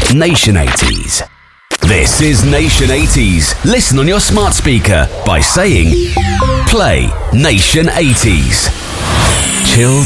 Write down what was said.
Nation 80s. This is Nation 80s. Listen on your smart speaker by saying, play Nation 80s. Chilled